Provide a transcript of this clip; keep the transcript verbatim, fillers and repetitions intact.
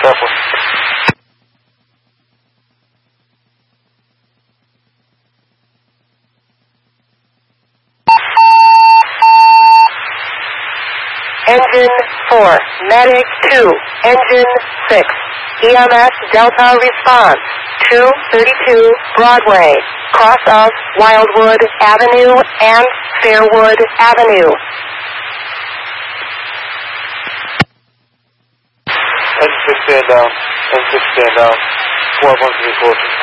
Southwest. Engine four, Medic two, Engine six, E M S Delta response, two thirty-two Broadway, cross of Wildwood Avenue and Fairwood Avenue. Engine six stand down, Engine six stand down, twelve one three four.